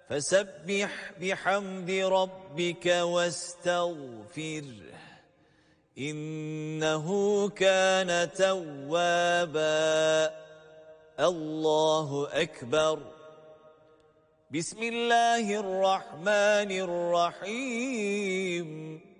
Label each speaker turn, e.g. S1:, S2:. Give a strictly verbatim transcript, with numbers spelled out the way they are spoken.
S1: فسبح بحمد ربك واستغفره إنه كان توابا. الله أكبر. بسم الله الرحمن الرحيم.